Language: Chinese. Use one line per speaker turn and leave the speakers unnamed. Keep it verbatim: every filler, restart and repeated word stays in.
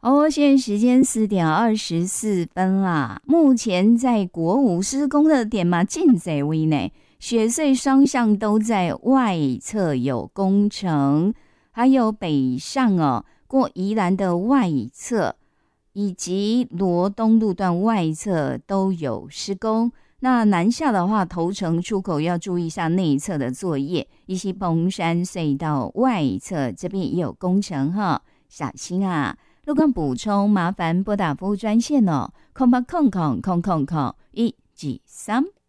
哦，现在时间四点二十四分啦。目前在国五施工的点嘛，近在位内，雪隧双向都在外侧有工程，还有北上哦，过宜兰的外侧，以及罗东路段外侧都有施工。那南下的话，头城出口要注意一下内侧的作业，以及蓬山隧道外侧这边也有工程哈，小心啊！如果补充，麻烦拨打服务专线哦，空八空空空空空一几三。